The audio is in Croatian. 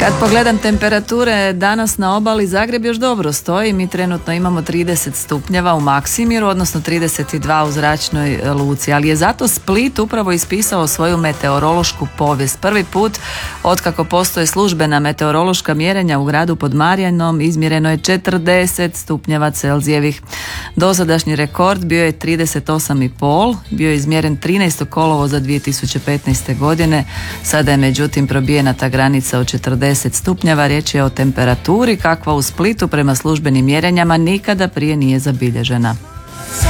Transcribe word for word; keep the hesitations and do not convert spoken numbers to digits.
Kad pogledam temperature danas na obali, Zagreb još dobro stoji. Mi trenutno imamo trideset stupnjeva u Maksimiru, odnosno trideset dva u zračnoj luci, ali je zato Split upravo ispisao svoju meteorološku povijest. Prvi put otkako postoje službena meteorološka mjerenja u gradu pod Marjanom izmjereno je četrdeset stupnjeva Celzijevih. Dosadašnji rekord bio je trideset osam i pol, bio je izmjeren trinaestog kolovoza dvije tisuće petnaeste. godine. Sada je međutim probijena ta granica od četrdeset stupnjeva. Riječ je o temperaturi kakva u Splitu prema službenim mjerenjama nikada prije nije zabilježena.